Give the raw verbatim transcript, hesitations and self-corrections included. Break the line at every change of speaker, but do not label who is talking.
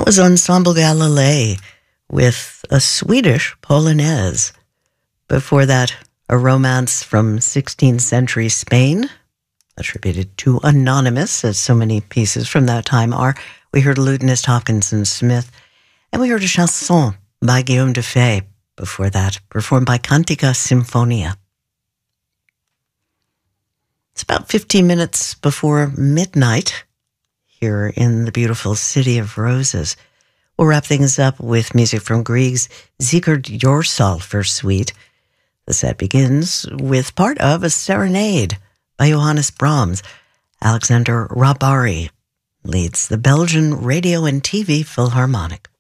was Ensemble Galilei with a Swedish Polonaise. Before that, a romance from sixteenth century Spain, attributed to Anonymous, as so many pieces from that time are. We heard Lutenist Hopkinson Smith, and we heard a chanson by Guillaume Dufay. Before that, performed by Cantica Sinfonia. It's about fifteen minutes before midnight here in the beautiful City of Roses. We'll wrap things up with music from Grieg's Sigurd Jorsalfur Suite. The set begins with part of a serenade by Johannes Brahms. Alexander Rabari leads the Belgian Radio and T V Philharmonic.